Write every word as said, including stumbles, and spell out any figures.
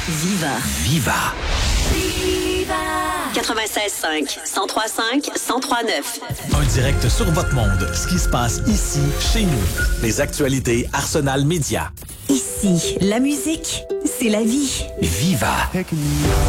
Viva. Viva. Viva. quatre-vingt-seize cinq, cent trois cinq, cent trois neuf. Un direct sur votre monde. Ce qui se passe ici, chez nous. Les actualités Arsenal Média. Ici, la musique, c'est la vie. Viva.